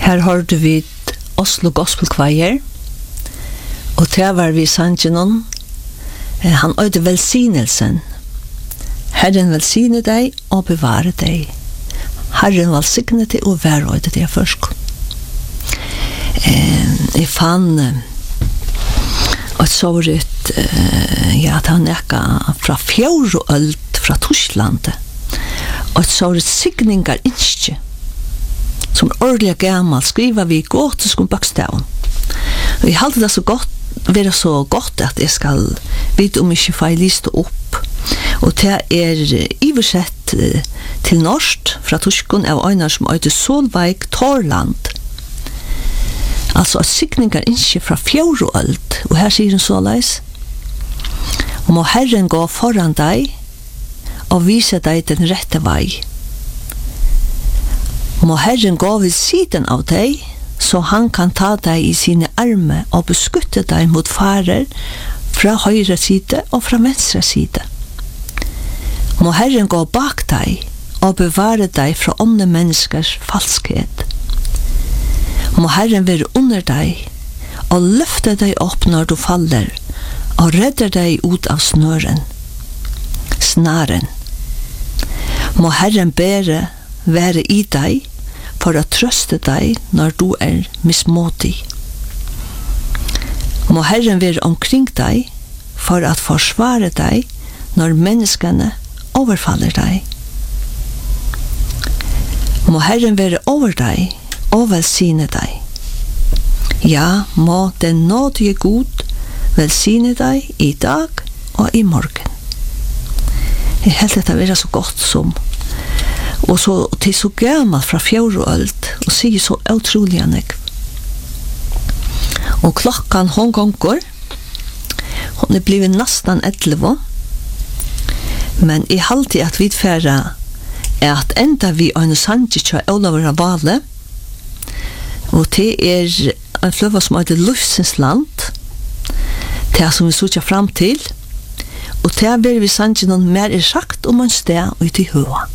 Her hørte vi Oslo Gospel Choir, og til var vi sangen han øyde velsignelsen. Herren velsigne deg og bevare deg. Herren velsigne deg og være øyde deg først. Jeg fann et såret at han ekka fra fjordølt fra Tysklandet, og et såret signingar innskje som ordentlig gammel skriver vi gotiskum bakstaven. Og jeg halte det så godt, være så godt at jeg skal vite om ikke feil liste opp. Og det iversett til norsk fra tyskun av øyne som øyde Solveig Torland. Altså at signingar innskje fra fjordølt, og her sier hun så leis: må Herren gå foran deg og vise deg den rette vei. Må Herren gå ved siden av deg, så han kan ta deg i sine arme og beskytte deg mot farer fra høyre side og fra venstre side. Må Herren gå bak deg og bevare deg fra onde menneskers falskhet. Må Herren være under deg og løfte deg opp når du faller og redder deg ut av snaren. Må Herren være i deg for å trøste deg når du mismodig. Må Herren være omkring deg for å forsvare deg når menneskene overfaller deg. Må Herren være over deg og velsigne deg. Ja, må den nådige Gud velsigne deg i dag og i morgen. Jeg helt dette være så godt som og så til så gammel fra fjordølt og sier så utrolig anek. Og klokkan hon gonger, hon blivet nesten 11, men jeg halte at vi færre at enda vi en sannsyn av Olaver Vale, og det en fløva som heter Løfsens land, det som vi sutja fram til, og det vi sannsyn mer sagt om en sted og til høa.